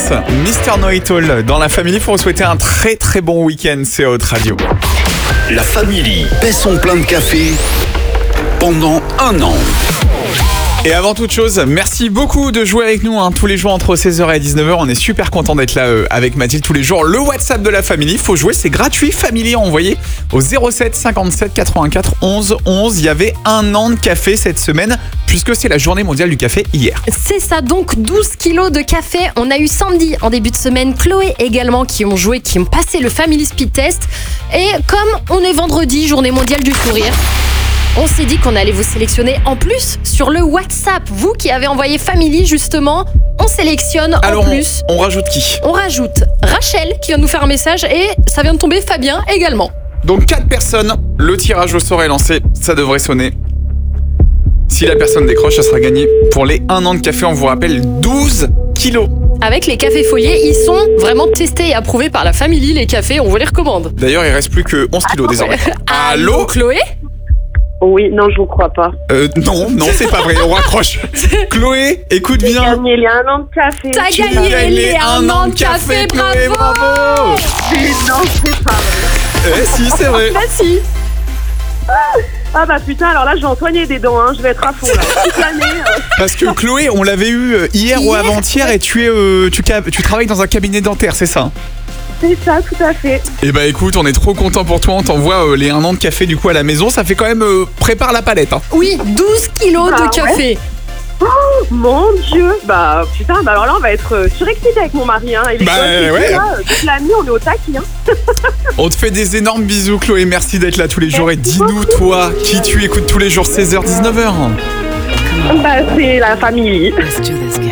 Prince, Mr. Know-It-All dans la famille pour vous souhaiter un très très bon week-end. C'est Hot Radio. La famille paie son plein de café pendant 1 an. Et avant toute chose, merci beaucoup de jouer avec nous tous les jours entre 16h et 19h. On est super content d'être là avec Mathilde tous les jours. Le WhatsApp de la famille, faut jouer, c'est gratuit. Family envoyé au 07 57 84 11 11. Il y avait 1 an de café cette semaine puisque c'est la journée mondiale du café hier. C'est ça, donc 12 kilos de café. On a eu Sandy en début de semaine, Chloé également qui ont joué, qui ont passé le Family Speed Test. Et comme on est vendredi, journée mondiale du sourire, on s'est dit qu'on allait vous sélectionner en plus sur le WhatsApp. Vous qui avez envoyé Family justement, on sélectionne Alors, en plus. on rajoute qui ? On rajoute Rachel qui vient de nous faire un message et ça vient de tomber Fabien également. Donc 4 personnes, le tirage au sort est lancé, ça devrait sonner. Si la personne décroche, ça sera gagné pour les 1 an de café. On vous rappelle 12 kilos. Avec les cafés Foyer, ils sont vraiment testés et approuvés par la Family, les cafés, on vous les recommande. D'ailleurs, il reste plus que 11 kilos désormais. Allô Chloé ? Oui, non, je vous crois pas. Non, c'est pas vrai, on raccroche. Chloé, écoute J'ai bien. gagné les 1 an de café. T'as gagné les 1 an de café, Chloé, bravo. Mais non, c'est pas vrai. Si, c'est vrai. Bah si. Ah bah putain, alors là, je vais en soigner des dents, hein. Je vais être à fond là. Toute l'année. Parce que Chloé, on l'avait eu hier ou avant-hier et tu travailles dans un cabinet dentaire, c'est ça ? C'est ça, tout à fait. Eh bah écoute, on est trop content pour toi, on t'envoie les 1 an de café du coup à la maison, ça fait quand même prépare la palette. Oui, 12 kilos Ah de café. Oh, mon Dieu. Bah putain, bah alors là, on va être surexcités avec mon mari. Hein. Il est ouais. là, toute la nuit, on est au taquet. Hein. On te fait des énormes bisous Chloé, merci d'être là tous les jours et dis-nous toi, qui tu écoutes tous les jours 16h-19h. Bah c'est la famille. Let's do this.